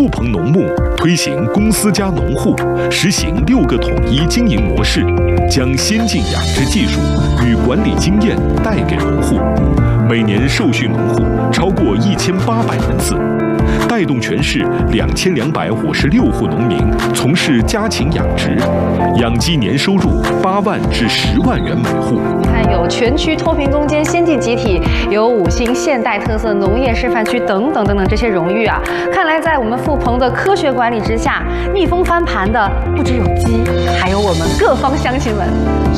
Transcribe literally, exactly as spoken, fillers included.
鹏农牧推行公司加农户，实行六个统一经营模式，将先进养殖技术与管理经验带给农户，每年受训农户超过一千八百人次，带动全市两千两百五十六户农民从事家禽养殖，养鸡年收入八万至十万元每户。 你看，有全区脱贫攻坚先进集体，有五星现代特色农业示范区等等等等这些荣誉啊！看来在我们富鹏的科学管理之下，逆风翻盘的不只有鸡，还有我们各方乡亲们。